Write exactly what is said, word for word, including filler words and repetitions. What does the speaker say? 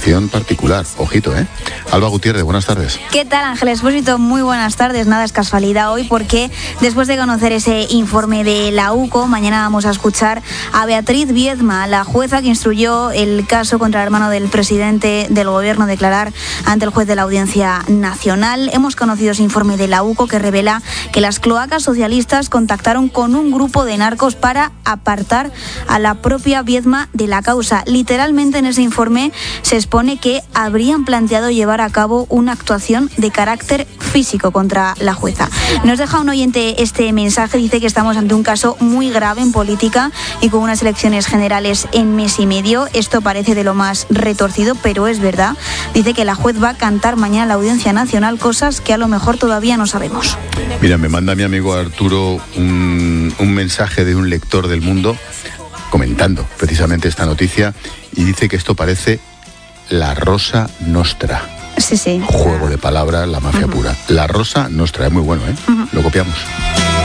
situación particular. Ojito, ¿eh? Alba Gutiérrez, buenas tardes. ¿Qué tal, Ángel Expósito? Muy buenas tardes. Nada es casualidad hoy porque después de conocer ese informe de la U C O, mañana vamos a escuchar a Beatriz Viedma, la jueza que instruyó el caso contra el hermano del presidente del gobierno a declarar ante el juez de la Audiencia Nacional. Hemos conocido ese informe de la U C O que revela que las cloacas socialistas contactaron con un grupo de narcos para apartar a la propia Viedma de la causa. Literalmente en ese informe se expone que habrían planteado llevar a cabo una actuación de carácter físico contra la jueza. Nos deja un oyente este mensaje, dice que estamos ante un caso muy grave en política y con unas elecciones generales en mes y medio. Esto parece de lo más retorcido, pero es verdad. Dice que la juez va a cantar mañana en la Audiencia Nacional cosas que a lo mejor todavía no sabemos. Mira, me manda mi amigo Arturo un, un mensaje de un lector del Mundo comentando precisamente esta noticia y dice que esto parece la Rosa Nostra. Sí, sí. Juego de palabras, la mafia uh-huh. pura. La Rosa Nostra, es muy bueno, ¿eh? Uh-huh. Lo copiamos.